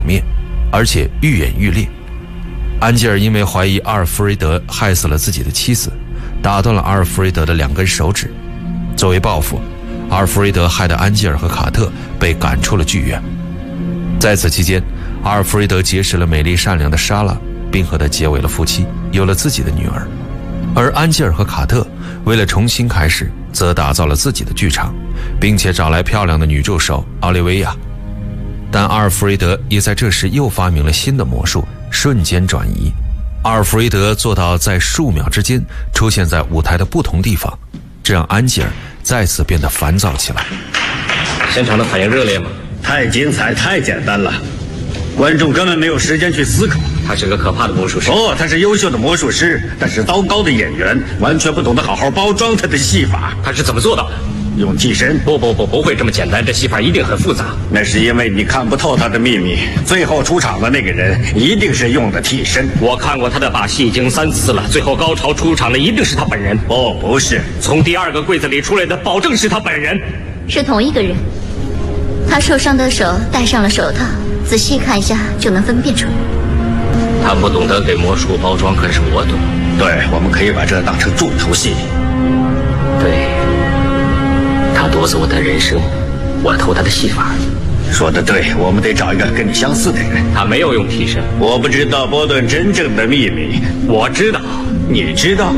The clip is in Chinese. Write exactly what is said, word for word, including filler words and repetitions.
灭，而且愈演愈烈。安吉尔因为怀疑阿尔弗雷德害死了自己的妻子，打断了阿尔弗雷德的两根手指。作为报复，阿尔弗雷德害得安吉尔和卡特被赶出了剧院。在此期间，阿尔弗雷德结识了美丽善良的莎拉，并和她结为了夫妻，有了自己的女儿。而安吉尔和卡特为了重新开始，则打造了自己的剧场，并且找来漂亮的女助手奥利维亚。但阿尔弗雷德也在这时又发明了新的魔术，瞬间转移。阿尔弗雷德做到在数秒之间出现在舞台的不同地方，这让安吉尔再次变得烦躁起来。 现场的反应热烈吗？ 太精彩，太简单了，观众根本没有时间去思考。 他是个可怕的魔术师。 哦，他是优秀的魔术师，但是糟糕的演员，完全不懂得好好包装他的戏法。 他是怎么做到的？ 用替身？ 不不不，不会这么简单，这戏法一定很复杂。 那是因为你看不透他的秘密。最后出场的那个人一定是用的替身。 我看过他的把戏已经三次了，最后高潮出场的一定是他本人。 哦，不是， 从第二个柜子里出来的保证是他本人。 是同一个人。他受伤的手戴上了手套，仔细看一下就能分辨出来。 他不懂得给魔术包装，可是我懂。 对，我们可以把这当成重头戏。 对，他夺走我的人生，我偷他的戏法。 说得对，我们得找一个跟你相似的人。 他没有用替身。 我不知道波顿真正的秘密。 我知道。 你知道？